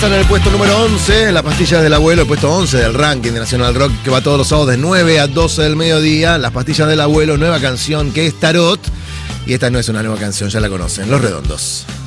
Están en el puesto número 11, Las Pastillas del Abuelo, el puesto 11 del ranking de Nacional Rock, que va todos los sábados de 9 a 12 del mediodía. Las Pastillas del Abuelo, nueva canción que es Tarot. Y esta no es una nueva canción, ya la conocen, Los Redondos.